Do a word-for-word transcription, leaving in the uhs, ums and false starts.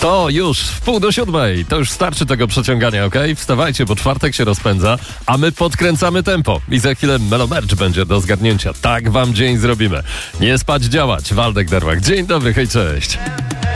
To już w pół do siódmej. To już starczy tego przeciągania, okej? Okay? Wstawajcie, bo czwartek się rozpędza, a my podkręcamy tempo. I za chwilę Melomerch będzie do zgadnięcia. Tak wam dzień zrobimy. Nie spać, działać. Waldek Darłak. Dzień dobry, hej, cześć.